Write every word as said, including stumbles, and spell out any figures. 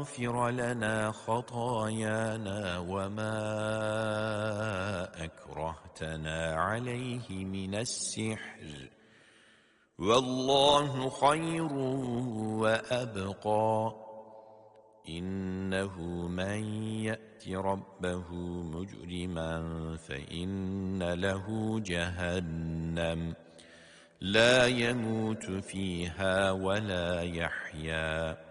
ويغفر لنا خطايانا وما أكرهتنا عليه من السحر، والله خير وأبقى. إنه من يأت ربه مجرما فإن له جهنم لا يموت فيها ولا يحيا